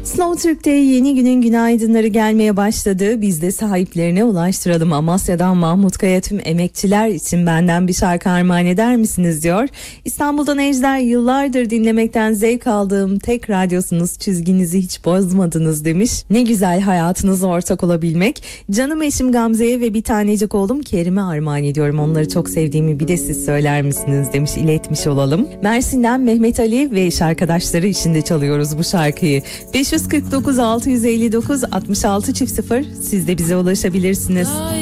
Slow Türk'te yeni günün günaydınları gelmeye başladı. Biz de sahiplerine ulaştıralım. Amasya'dan Mahmut Kaya tüm emekçiler için benden bir şarkı armağan eder misiniz diyor. İstanbul'dan Ejder, yıllardır dinlemekten zevk aldığım tek radyosunuz, çizginizi hiç bozmadınız demiş. Ne güzel hayatınıza ortak olabilmek. Canım eşim Gamze'ye ve bir tanecik oğlum Kerim'e armağan ediyorum. Onları çok sevdiğimi bir de siz söyler misiniz demiş, iletmiş olalım. Mersin'den Mehmet Ali ve iş arkadaşları içinde çalıyoruz bu şarkıyı. 549 659 66 0, siz de bize ulaşabilirsiniz.